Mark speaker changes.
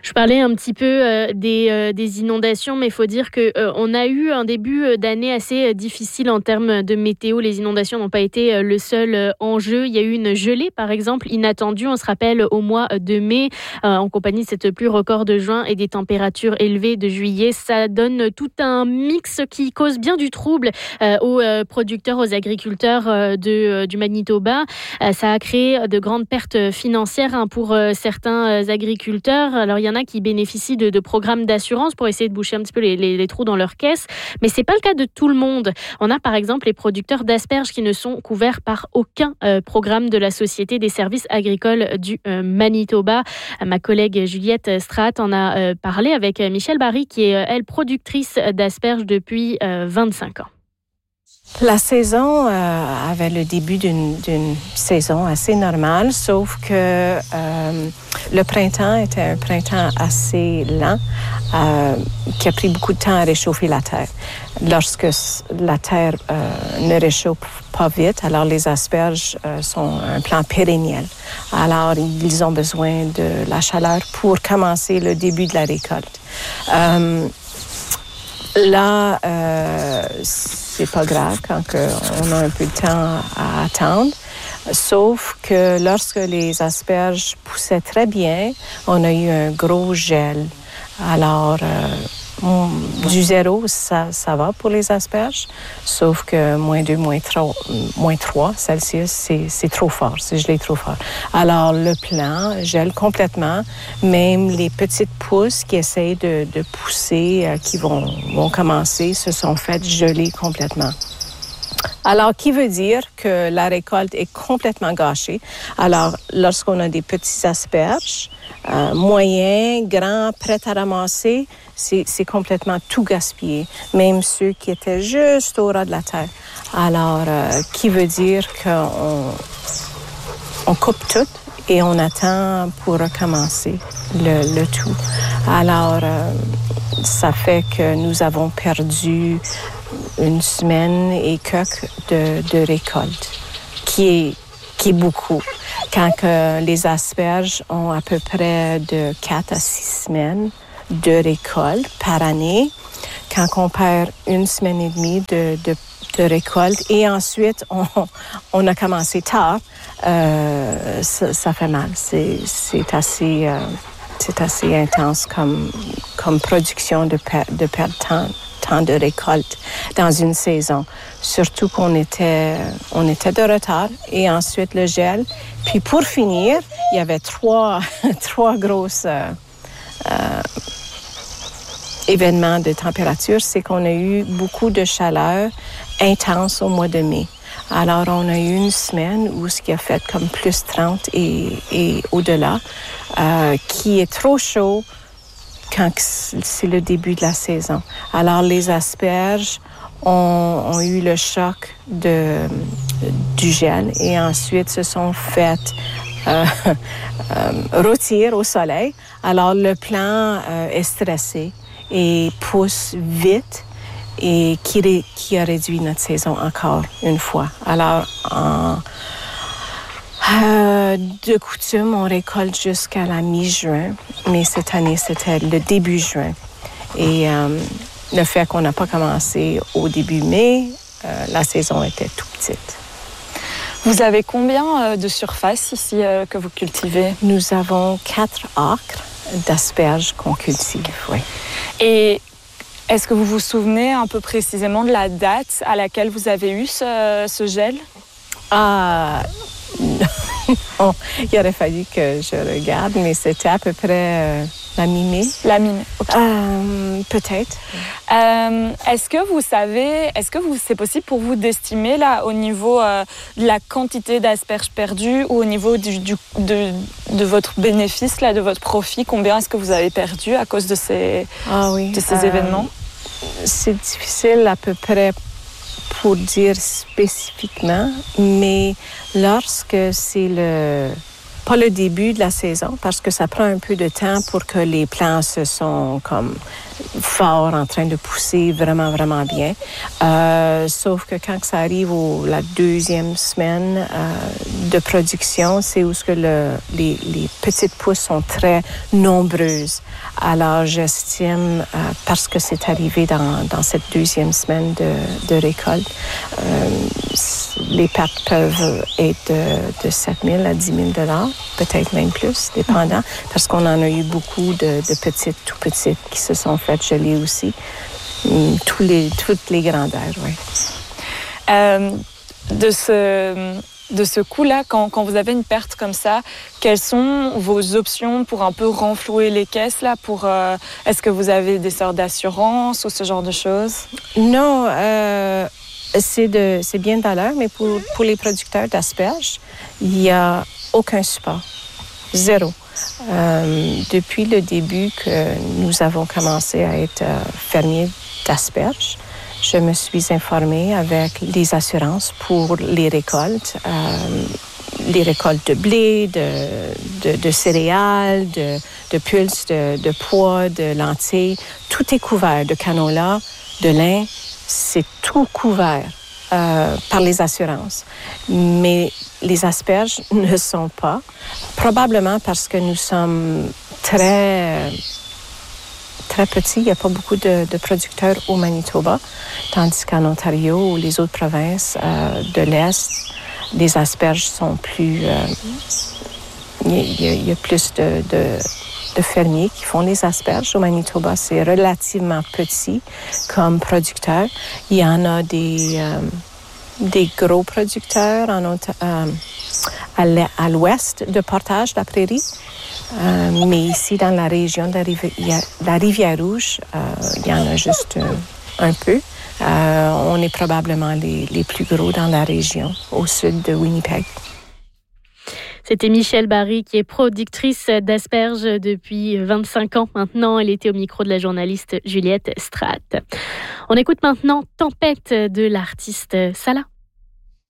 Speaker 1: Je parlais un petit peu des inondations, mais il faut dire qu'on a eu un début d'année assez difficile en termes de météo. Les inondations n'ont pas été le seul enjeu. Il y a eu une gelée, par exemple, inattendue. On se rappelle au mois de mai, en compagnie de cette pluie record de juin et des températures élevées de juillet. Ça donne tout un mix qui cause bien du trouble aux producteurs, aux agriculteurs du Manitoba. Ça a créé de grandes pertes financières pour certains agriculteurs. Alors, il y en a qui bénéficient de programmes d'assurance pour essayer de boucher un petit peu les trous dans leur caisse, mais c'est pas le cas de tout le monde. On a par exemple les producteurs d'asperges qui ne sont couverts par aucun programme de la Société des services agricoles du Manitoba. Ma collègue Juliette Straat en a parlé avec Michelle Barry, qui est, elle, productrice d'asperges depuis 25 ans.
Speaker 2: La saison avait le début d'une saison assez normale, sauf que le printemps était un printemps assez lent qui a pris beaucoup de temps à réchauffer la terre. Lorsque la terre ne réchauffe pas vite, alors les asperges sont un plant pérenniel. Alors, ils ont besoin de la chaleur pour commencer le début de la récolte. Là, c'est pas grave quand on a un peu de temps à attendre. Sauf que lorsque les asperges poussaient très bien, on a eu un gros gel. Alors, du 0, ça va pour les asperges, sauf que -2, -3 Celsius, c'est trop fort, c'est gelé trop fort. Alors, le plant gèle complètement, même les petites pousses qui essayent de pousser, qui vont commencer, se sont faites geler complètement. Alors, qui veut dire que la récolte est complètement gâchée. Alors, lorsqu'on a des petits asperges, moyens, grands, prêts à ramasser, c'est complètement tout gaspillé, même ceux qui étaient juste au ras de la terre. Alors, qui veut dire qu'on coupe tout et on attend pour recommencer le tout. Alors, ça fait que nous avons perdu une semaine et quelques de récolte, qui est beaucoup. Quand les asperges ont à peu près de 4 à 6 semaines de récolte par année, quand on perd une semaine et demie de récolte et ensuite on a commencé tard, ça fait mal. C'est assez intense comme production de perdre temps de récolte dans une saison. Surtout qu'on était de retard et ensuite le gel. Puis pour finir, il y avait trois grosses événements de température. C'est qu'on a eu beaucoup de chaleur intense au mois de mai. Alors, on a eu une semaine où ce qui a fait comme plus 30 et au-delà, qui est trop chaud quand c'est le début de la saison. Alors, les asperges ont eu le choc du gel et ensuite se sont faites rôtir au soleil. Alors, le plant est stressé et pousse vite et qui a réduit notre saison encore une fois. Alors, de coutume, on récolte jusqu'à la mi-juin, mais cette année, c'était le début juin. Et le fait qu'on n'a pas commencé au début mai, la saison était tout petite.
Speaker 3: Vous avez combien de surface ici que vous cultivez? Nous avons
Speaker 2: 4 acres d'asperges qu'on cultive, oui.
Speaker 3: Et est-ce que vous vous souvenez un peu précisément de la date à laquelle vous avez eu ce gel?
Speaker 2: Non, il aurait fallu que je regarde, mais c'était à peu près la mi-mai.
Speaker 3: La mi-mai, ok.
Speaker 2: Peut-être.
Speaker 3: Est-ce que c'est possible pour vous d'estimer là au niveau de la quantité d'asperges perdues ou au niveau de votre bénéfice, là, de votre profit, combien est-ce que vous avez perdu à cause de ces événements?
Speaker 2: C'est difficile à peu près pour dire spécifiquement, mais lorsque c'est pas le début de la saison, parce que ça prend un peu de temps pour que les plants se sont comme fort, en train de pousser vraiment, vraiment bien. Sauf que quand ça arrive la deuxième semaine de production, c'est où ce que les petites pousses sont très nombreuses. Alors, j'estime, parce que c'est arrivé dans cette deuxième semaine de récolte, les pertes peuvent être de 7 000 à 10 000 $, peut-être même plus, dépendant, parce qu'on en a eu beaucoup de petites, tout petites, qui se sont faites geler aussi. Toutes les grandeurs, oui.
Speaker 3: De ce coup-là, quand vous avez une perte comme ça, quelles sont vos options pour un peu renflouer les caisses là, est-ce que vous avez des sortes d'assurance ou ce genre de choses?
Speaker 2: Non, c'est bien d'allure, mais pour les producteurs d'asperges, il n'y a aucun support. Zéro. Depuis le début que nous avons commencé à être fermiers d'asperges, je me suis informée avec les assurances pour les récoltes de blé, de céréales, de pulses, de pois, de lentilles. Tout est couvert, de canola, de lin, c'est tout couvert par les assurances. Mais les asperges ne sont pas, probablement parce que nous sommes très petits. Il n'y a pas beaucoup de producteurs au Manitoba, tandis qu'en Ontario ou les autres provinces de l'Est, les asperges sont plus... Il y a plus de fermiers qui font les asperges. Au Manitoba, c'est relativement petit comme producteur. Il y en a des gros producteurs à l'ouest de Portage-la-Prairie. Mais ici, dans la région de la Rivière-Rouge, il y en a juste un peu. On est probablement les plus gros dans la région, au sud de Winnipeg.
Speaker 1: C'était Michèle Barry, qui est productrice d'asperges depuis 25 ans maintenant. Elle était au micro de la journaliste Juliette Straat. On écoute maintenant Tempête de l'artiste Salah.